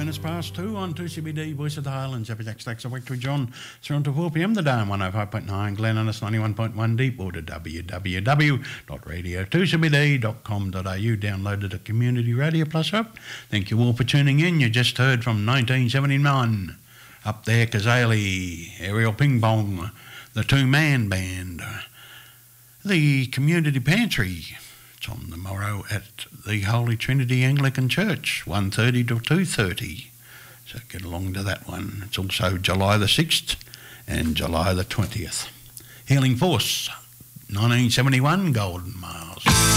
minutes past 2 on 2CBD, Voice of the Highlands, Jack Stacks of Victory John, 3 on to 4 p.m. the day on 105.9 Glen Innes, 91.1 Deepwater, www.radio2cbd.com.au. Downloaded the Community Radio Plus app. Thank you all for tuning in. You just heard from 1979, Up There Kazali, Aerial Ping Pong, the Two-Man Band, the Community Pantry. It's on the morrow at the Holy Trinity Anglican Church, 1:30 to 2:30. So get along to that one. It's also July the 6th and July the 20th. Healing Force, 1971, Golden Miles.